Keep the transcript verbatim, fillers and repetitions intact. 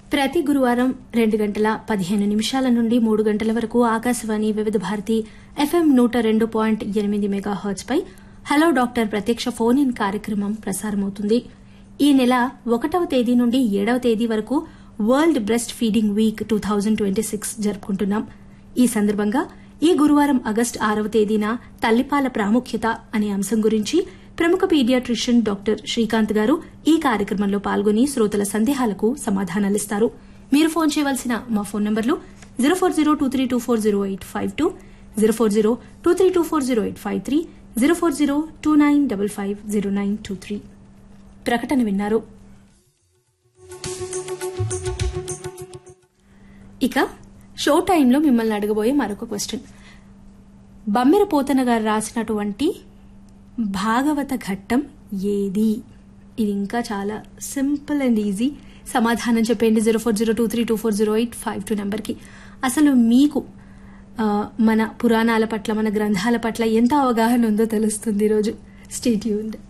ప్రతి గురువారం రెండు గంటల పదిహేను నిమిషాల నుండి మూడు గంటల వరకు ఆకాశవాణి వివిధ భారతి ఎఫ్ఎం నూట రెండు పాయింట్ ఎనిమిది మెగా హెర్ట్జ్ పై హలో డాక్టర్ ప్రత్యక్ష ఫోన్ ఇన్ కార్యక్రమం ప్రసారమవుతుంది. ఈ నెల ఒకటవ తేదీ నుండి ఏడవ తేదీ వరకు world breast feeding week two thousand twenty six జరుపుకుంటున్నాం. ఈ సందర్భంగా ఈ గురువారం ఆగస్టు ఆరవ తేదీన తల్లిపాల ప్రాముఖ్యత అనే అంశం గురించి ప్రముఖ పీడియాట్రిషియన్ డాక్టర్ శ్రీకాంత్ గారు ఈ కార్యక్రమంలో పాల్గొని శ్రోతల సందేహాలకు సమాధానాలిస్తారు. మీరు ఫోన్ చేయవలసిన మా ఫోన్ నంబర్లు zero four zero two three two four zero eight five two zero four zero two three two four zero eight five three zero four zero two nine double five zero nine two three. ప్రకటన విన్నారు. ఇక show టైంలో మిమ్మల్ని అడగబోయే మరొక question, Bammera Pothana గారు రాసినటువంటి భాగవత ఘట్టం ఏది? ఇది ఇంకా చాలా సింపుల్ అండ్ ఈజీ. సమాధానం చెప్పండి zero four zero two three two four zero eight five two నెంబర్కి. అసలు మీకు మన పురాణాల పట్ల, మన గ్రంథాల పట్ల ఎంత అవగాహన ఉందో తెలుస్తుంది ఈరోజు. Stay tuned.